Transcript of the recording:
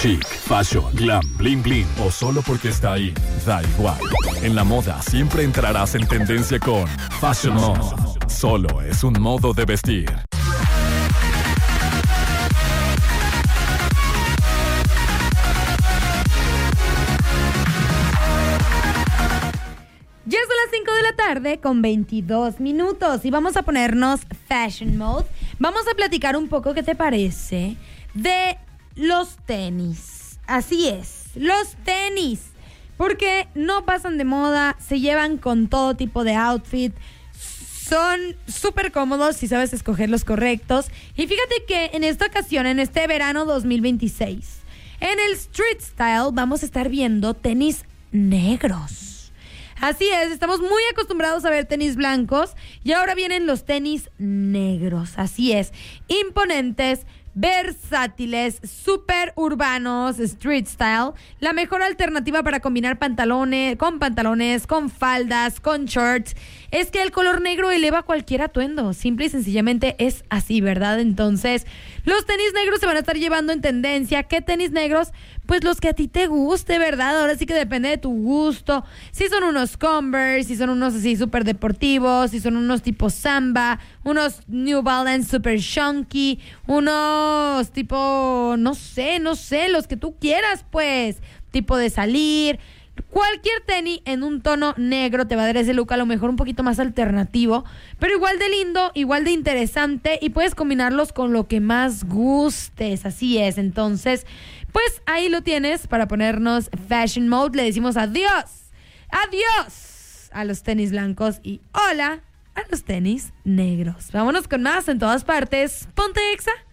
Chic, fashion, glam, bling bling o solo porque está ahí, da igual. En la moda siempre entrarás en tendencia con Fashion Mode. Solo es un modo de vestir. Ya son las 5 de la tarde con 22 minutos y vamos a ponernos Fashion Mode. Vamos a platicar un poco, ¿qué te parece?, de los tenis. Así es, los tenis. Porque no pasan de moda, se llevan con todo tipo de outfit. Son súper cómodos si sabes escoger los correctos. Y fíjate que en esta ocasión, en este verano 2026, en el Street Style vamos a estar viendo tenis negros. Así es, estamos muy acostumbrados a ver tenis blancos y ahora vienen los tenis negros. Así es, imponentes, versátiles, súper urbanos, street style. La mejor alternativa para combinar pantalones, con faldas, con shorts. Es que el color negro eleva cualquier atuendo. Simple y sencillamente es así, ¿verdad? Entonces, los tenis negros se van a estar llevando en tendencia. ¿Qué tenis negros? Pues los que a ti te guste, ¿verdad? Ahora sí que depende de tu gusto. Si son unos Converse, si son unos así súper deportivos, si son unos tipo Samba, unos New Balance super chunky, unos tipo, no sé, los que tú quieras, pues, tipo de salir. Cualquier tenis en un tono negro te va a dar ese look a lo mejor un poquito más alternativo, pero igual de lindo, igual de interesante y puedes combinarlos con lo que más gustes, así es. Entonces, pues ahí lo tienes para ponernos Fashion Mode. Le decimos adiós a los tenis blancos y hola a los tenis negros. Vámonos con más en todas partes. Ponte Exa.